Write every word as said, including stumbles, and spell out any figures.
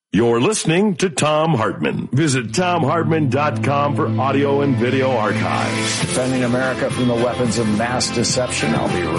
You're listening to Thom Hartmann. Visit Thom Hartmann dot com for audio and video archives. Defending America from the weapons of mass deception. I'll be right